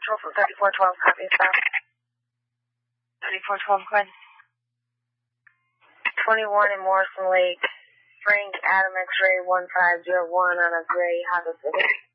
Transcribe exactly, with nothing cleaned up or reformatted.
Central from thirty-four twelve, copy stop. thirty-four twelve, go ahead. twenty-one in Morrison Lake, Frank Adam X-ray one five zero one on a gray Honda Civic.